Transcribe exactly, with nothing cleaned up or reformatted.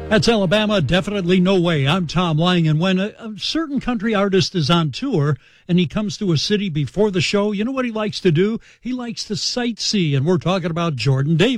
That's Alabama, Definitely No Way. I'm Tom Lang, and when a, a certain country artist is on tour and he comes to a city before the show, you know what he likes to do? He likes to sightsee, and we're talking about Jordan Davis.